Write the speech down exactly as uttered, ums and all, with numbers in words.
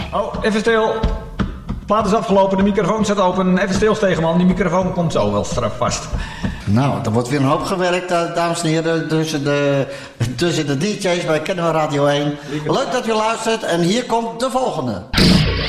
Oh, even stil. Plaat is afgelopen, de microfoon staat open. Even stil, Stegeman, die microfoon komt zo wel straf vast. Nou, er wordt weer een hoop gewerkt, dames en heren, tussen de, tussen de D J's bij Kennemer Radio één. Leuk dat u luistert en hier komt de volgende.